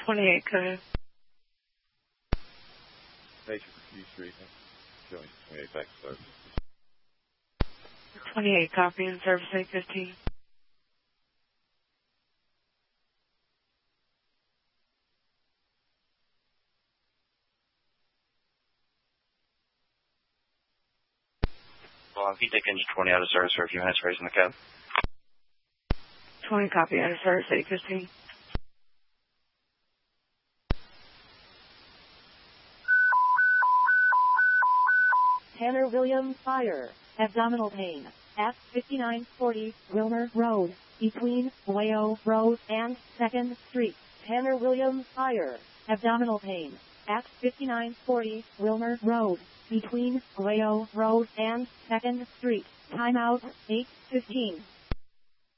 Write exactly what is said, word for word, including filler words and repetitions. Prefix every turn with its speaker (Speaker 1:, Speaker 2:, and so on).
Speaker 1: twenty-eight, go ahead.
Speaker 2: Station for Q Street, showing twenty-eight back to service.
Speaker 1: twenty-eight, copy, in service eight fifteen.
Speaker 3: Well, if you take engine twenty out of service for a few minutes, raising the cab.
Speaker 1: twenty, copy, out of service eight fifteen.
Speaker 4: Tanner Williams fire, abdominal pain, at fifty-nine forty Wilmer Road, between Wayo Road and second Street. Tanner Williams fire, abdominal pain, at fifty-nine forty Wilmer Road, between Wayo Road and second Street. Timeout eight fifteen.